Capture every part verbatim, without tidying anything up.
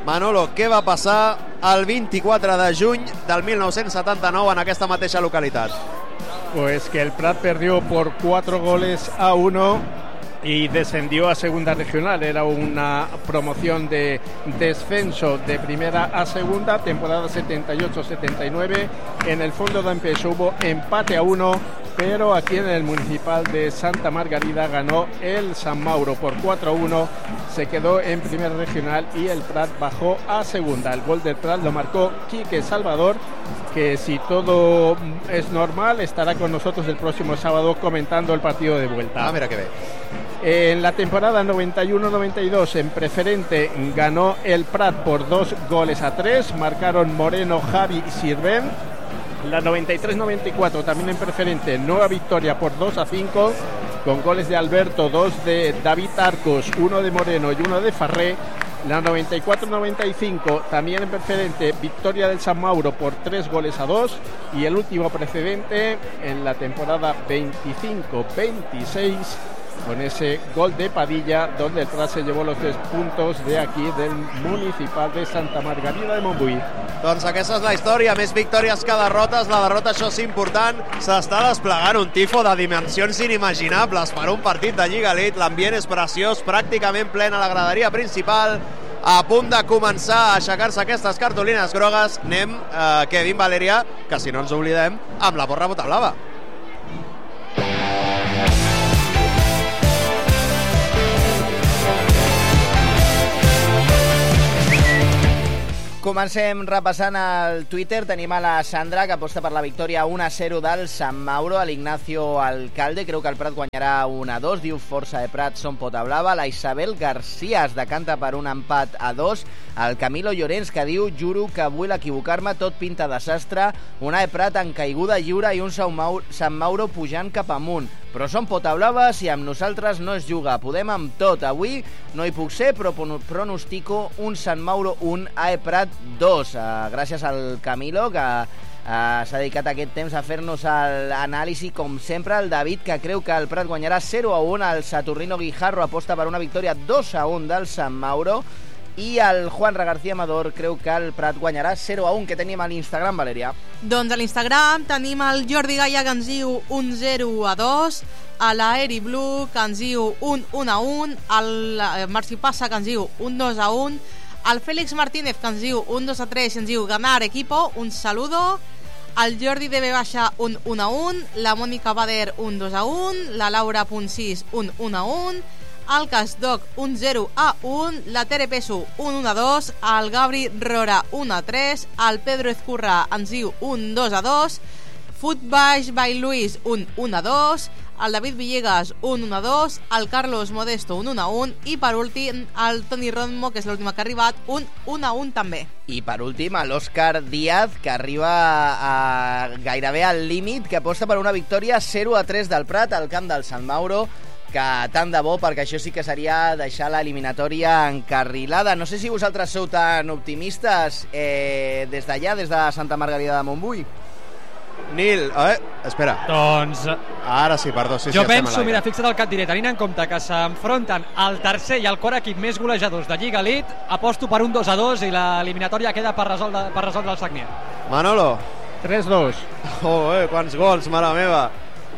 Manolo, què va passar el vint-i-quatre de juny del mil nou-cents setanta-nou en aquesta mateixa localitat? Pues que el Prat perdió por cuatro goles a uno y descendió a segunda regional. Era una promoción de descenso de primera a segunda, temporada setenta y ocho setenta y nueve. En el fondo de empezó hubo empate a uno, pero aquí en el municipal de Santa Margarida ganó el San Mauro por cuatro a uno, se quedó en primera regional y el Prat bajó a segunda. El gol del Prat lo marcó Quique Salvador, que si todo es normal estará con nosotros el próximo sábado comentando el partido de vuelta. Ah, mira que bé. En la temporada noventa y uno noventa y dos en preferente ganó el Prat por dos goles a tres, marcaron Moreno, Javi y Sirven. La noventa y tres noventa y cuatro también en preferente, nueva victoria por dos a cinco, con goles de Alberto, dos de David Arcos, uno de Moreno y uno de Farré. La noventa y cuatro noventa y cinco también en preferente, victoria del San Mauro por tres goles a dos, y el último precedente en la temporada veinticinco veintiséis con ese gol de Padilla, donde el Prat se llevó los tres puntos de aquí del municipal de Santa Margarida de Montbui. Doncs aquesta és la història, més victòries que derrotes. La derrota, això és important, s'està desplegant un tifo de dimensions inimaginables per un partit de Lliga Elite. L'ambient és preciós, pràcticament plena la graderia principal, a punt de començar a aixecar-se aquestes cartolines grogues. Anem, eh, Kevin Valerià, que si no ens oblidem, amb la porra botablava. Comencem repassant el Twitter. Tenim a la Sandra, que aposta per la victòria un a zero del San Mauro. A l'Ignacio Alcalde creu que el Prat guanyarà un a dos. Diu força de Prat, són pota blava. La Isabel García es decanta per un empat a dos. El Camilo Llorenç, que diu juro que vull equivocar-me, tot pinta desastre. Una de Prat en caiguda lliure i un San Mauro, San Mauro pujant cap amunt. Però són pota blaves i amb nosaltres no es juga. Podem amb tot. Avui no hi puc ser, però pronostico un San Mauro un, A E Prat dos. Uh, gràcies al Camilo, que uh, s'ha dedicat aquest temps a fer-nos l'anàlisi, com sempre. El David, que creu que el Prat guanyarà zero a un. El Saturnino Guijarro aposta per una victòria dos a un del San Mauro. I el Juanra García Amador creu que el Prat guanyarà zero a un. Què tenim a l'Instagram, Valèria? Doncs a l'Instagram tenim el Jordi Gaia, que ens diu un zero a dos, a la Eri Blue, que ens diu un un a un, el Marci Passa, que ens diu un dos a un, el Félix Martínez, que ens diu un dos a tres i ens diu ganar equipo, un saludo, el Jordi D B baixa un un a un, la Mònica Bader un dos a un, la Laura Puntsis un un a un, el Casdoc un zero a un, la Tere Pesu un un a dos, el Gabri Rora un a tres, el Pedro Ezcurra ens diu un dos a dos, Footbaix by Luis un un a dos, el David Villegas un un a dos, el Carlos Modesto un un a un i per últim el Toni Rodmo, que és l'última que ha arribat, un un a un també. I per últim l'Òscar Díaz, que arriba a gairebé al límit, que aposta per una victòria zero a tres del Prat al camp del San Mauro, que tant de bo, perquè això sí que seria deixar l'eliminatòria encarrilada. No sé si vosaltres sou tan optimistes eh, des d'allà, des de Santa Margarida de Montbui. Nil, eh, espera. Doncs... Ara sí, perdó. Sí, jo sí, penso, mira, fixa't el que et diré, tenint en compte que s'enfronten el tercer i el quart equip més golejadors de Lliga Elite, aposto per un dos a dos i l'eliminatòria queda per resoldre, per resoldre el Sagnier. Manolo. tres dos. Oh, eh, quants gols, mare meva.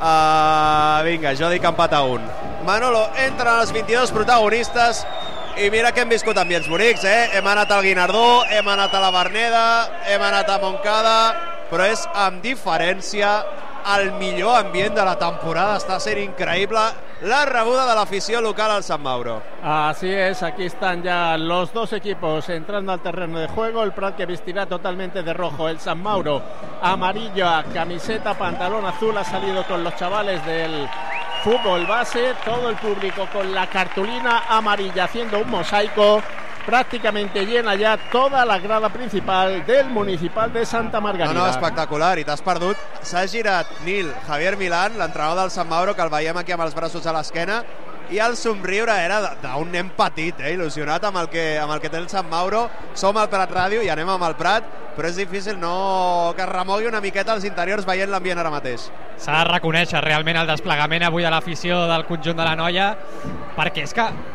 Uh, vinga, jo dic empat a un. Manolo, entren els vint-i-dos protagonistes i mira que hem viscut ambients bonics, eh? Hem anat al Guinardó, hem anat a la Verneda, hem anat a Montcada, però és amb diferència el millor ambient de la temporada. Està sent increïble la rebuda de l'afició local al San Mauro. Así es, aquí están ya los dos equipos entrando al terreno de juego. El Prat, que vestirá totalmente de rojo, el San Mauro amarilla, camiseta, pantalón azul, ha salido con los chavales del fútbol base, todo el público con la cartulina amarilla haciendo un mosaico. Prácticamente llena ja tota la grada principal del municipal de Santa Margarida. No, no, espectacular, i t'has perdut. S'ha girat Nil, Javier Milán, l'entrenador del San Mauro, que el veiem aquí amb els braços a l'esquena, i el somriure era d'un nen petit, eh, il·lusionat amb el, que, amb el que té el San Mauro. Som al Prat Ràdio i anem amb el Prat, però és difícil no que es remogui una miqueta als interiors veient l'ambient ara mateix. S'ha de reconèixer realment el desplegament avui de l'afició del conjunt de la Noia, perquè és que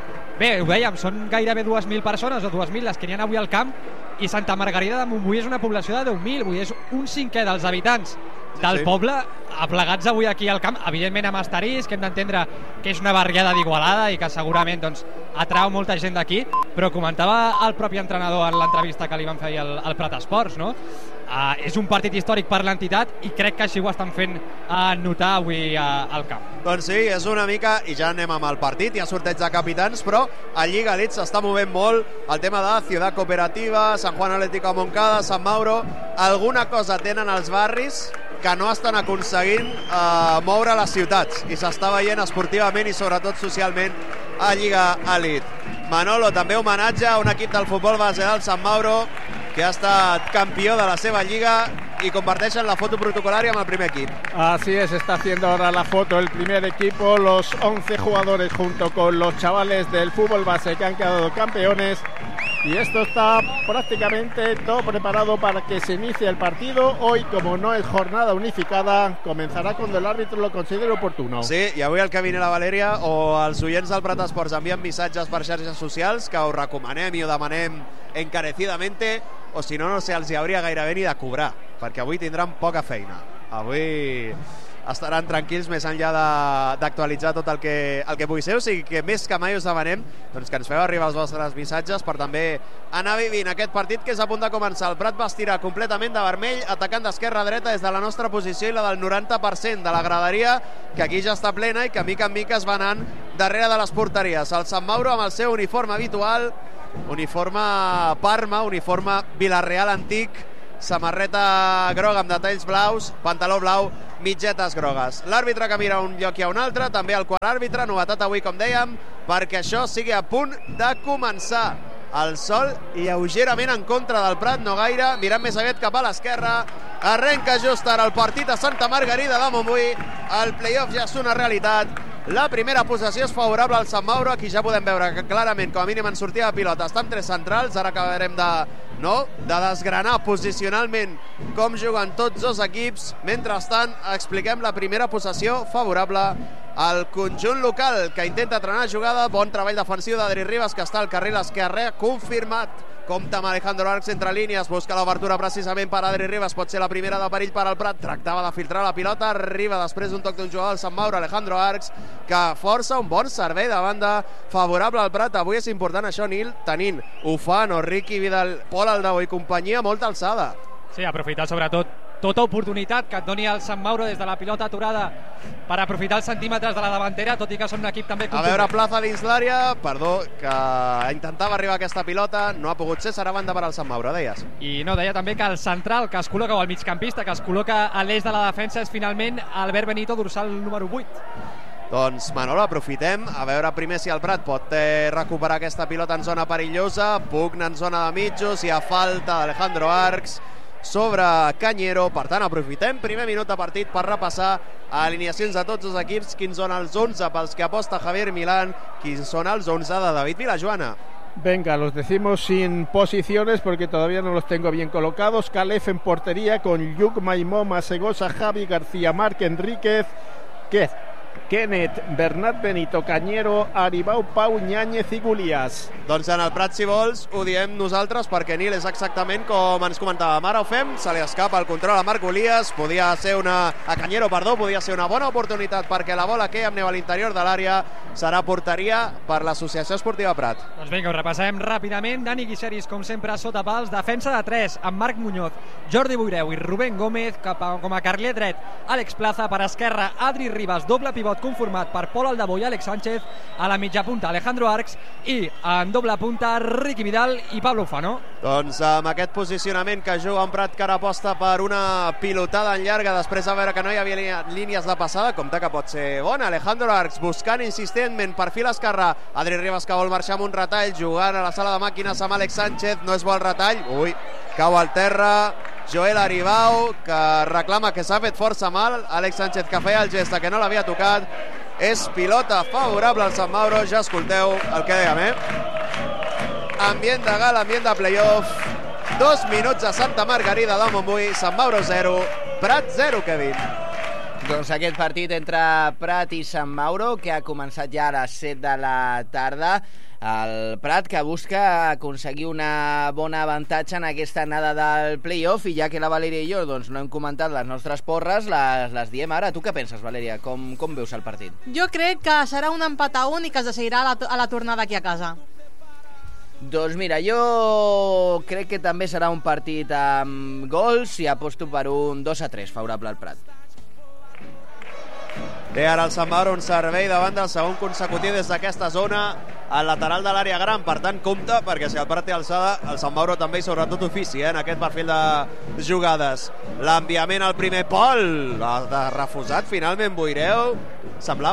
Bé, ho dèiem, són gairebé dues mil persones o dues mil les que n'hi ha avui al camp, i Santa Margarida de Montbui és una població de deu mil, vull dir, és un cinquè dels habitants del sí, sí. poble aplegats avui aquí al camp, evidentment amb asterisc, que hem d'entendre que és una barriada d'Igualada i que segurament doncs, atrau molta gent d'aquí, però comentava el propi entrenador en l'entrevista que li van fer al, al Prat Esports, no? Uh, és un partit històric per l'entitat i crec que així ho estan fent uh, notar avui uh, al camp. Doncs sí, és una mica, i ja anem amb el partit, hi ha sorteig de capitans, però a Lliga Elite s'està movent molt el tema de Ciudad Cooperativa, San Juan Atlético Moncada, San Mauro, alguna cosa tenen els barris que no estan aconseguint eh, moure les ciutats, i s'està veient esportivament i sobretot socialment a Lliga Elite. Manolo, també homenatge a un equip del futbol base del San Mauro que ha estat campió de la seva lliga y comparteixen la foto protocolaria amb el primer equip. Así es, está haciendo ahora la foto el primer equipo, los once jugadores junto con los chavales del fútbol base que han quedado campeones, y esto está prácticamente todo preparado para que se inicie el partido. Hoy, como no es jornada unificada, comenzará cuando el árbitro lo considere oportuno. Sí, i avui el que vine la Valèria o els oients del Prat Esports envien missatges per xarxes socials que us recomanem i ho demanem encarecidamente, o si no, no sé, els hi hauria gairebé ni de cobrar, perquè avui tindran poca feina. Avui estaran tranquils més enllà d'actualitzar tot el que, el que pugui ser, o sigui que més que mai us demanem doncs, que ens feu arribar els vostres missatges per també anar vivint aquest partit que és a punt de començar. El Prat va estirar completament de vermell, atacant d'esquerra a dreta des de la nostra posició i la del noranta per cent de la graderia, que aquí ja està plena i que mica en mica es va anant darrere de les porteries. El Sant Mauro amb el seu uniforme habitual, uniforme Parma, uniforme Vilareal antic, samarreta groga amb detalls blaus, pantaló blau, mitgetes grogues. L'àrbitre que mira un lloc i a un altre, també el quart àrbitre, novetat avui com dèiem, perquè això sigui a punt de començar. El sol lleugerament en contra del Prat, no gaire, mirant més aviat cap a l'esquerra. Arrenca just ara el partit a Santa Margarida de Montbui, el playoff ja és una realitat. La primera possessió és favorable al Sant Mauro, aquí ja podem veure que clarament, com a mínim en sortida de pilota, està amb tres centrals. Ara acabarem de, no, de desgranar posicionalment com juguen tots dos equips. Mentrestant, expliquem la primera possessió favorable al conjunt local, que intenta trenar jugada. Bon treball defensiu d'Adri Ribas, que està al carril esquerre, confirmat. Compta amb Alejandro Arcs entre línies, busca l'obertura precisament per Adri Ribas, pot ser la primera de perill per al Prat, tractava de filtrar la pilota, arriba després d'un toc d'un jugador del Sant Mauro, Alejandro Arcs, que força un bon servei de banda favorable al Prat. Avui és important això, Nil, tenint Ufano, Ricky Vidal, Pol Aldao i companyia, molta alçada. Sí, aprofitar sobretot tota oportunitat que et doni el Sant Mauro des de la pilota aturada per aprofitar els centímetres de la davantera, tot i que són un equip també contundent. A veure, Plaza dins l'àrea, perdó, que intentava arribar a aquesta pilota, no ha pogut ser, serà banda per al Sant Mauro, deies. I no, deia també que el central que es col·loca, o el migcampista que es col·loca a l'eix de la defensa és finalment Albert Benito, dorsal número vuit. Doncs Manolo, aprofitem a veure primer si el Prat pot eh, recuperar aquesta pilota en zona perillosa, pugna en zona de mitjos, hi ha falta d'Alejandro Arcs sobre Cañero, per tant aprofitem primer minut de partit per repassar alineacions de tots els equips, quins són els onze pels que aposta Javier Milán, quins són els onze de David Vilajoana. Venga, los decimos sin posiciones porque todavía no los tengo bien colocados. Calef en portería con Lluc, Maimó, Masegosa, Javi, García, Marc, Enríquez, Quez, Kenneth, Bernat Benito, Cañero, Aribau, Pau, Ñáñez i Goliàs. Doncs en el Prat, si vols, ho diem nosaltres perquè Nil és exactament com ens comentàvem. Ara ho fem, se li escapa el control a Marc Goliàs, podia ser una... a Cañero, perdó, podia ser una bona oportunitat perquè la bola que amb neu a l'interior de l'àrea serà porteria per l'Associació Esportiva Prat. Doncs vinga, ho repassem ràpidament. Dani Guixeris, com sempre, sota pals. Defensa de tres, amb Marc Muñoz, Jordi Boireu i Rubén Gómez, cap a, com a carriler dret, Àlex Plaza, per esquerra, Adri Ribas, doble pivot conformat per Pol Aldabo i Àlex Sánchez, a la mitja punta Alejandro Arcs i en doble punta Ricky Vidal i Pablo Ufano. Doncs amb aquest posicionament que juga en Prat, que ara aposta per una pilotada en llarga després de veure que no hi havia línies de passada, compte que pot ser bona. Alejandro Arcs buscant insistentment perfil esquerrà, Adri Ribas que vol marxar amb un retall, jugant a la sala de màquines amb Àlex Sánchez, no és bo el retall, ui, cau al terra Joel Aribau, que reclama que s'ha fet força mal, Àlex Sánchez que feia el gest que no l'havia tocat. És pilota favorable al Sant Mauro, ja escolteu el que dèiem, eh? Ambient de gala, ambient de playoff, dos minuts a Santa Margarida de Montbui, Sant Mauro zero, Prat zero, Kevin. Doncs aquest partit entre Prat i Sant Mauro, que ha començat ja a les set de la tarda. El Prat, que busca aconseguir una bona avantatge en aquesta anada del play-off, i ja que la Valèria i jo doncs, no hem comentat les nostres porres, les, les diem ara. Tu què penses, Valèria? Com, com veus el partit? Jo crec que serà un empat a un i que es decidirà a la, a la tornada aquí a casa. Doncs mira, jo crec que també serà un partit amb gols i aposto per un dos a tres favorable al Prat. Té ara el Sant Mauro un servei davant del segon consecutiu des d'aquesta zona al lateral de l'àrea gran, per tant compte, perquè si el Prat té alçada, el Sant Mauro també i sobretot ofici, eh, en aquest perfil de jugades. L'enviament al primer pol, l'ha refusat finalment Boireu, semblava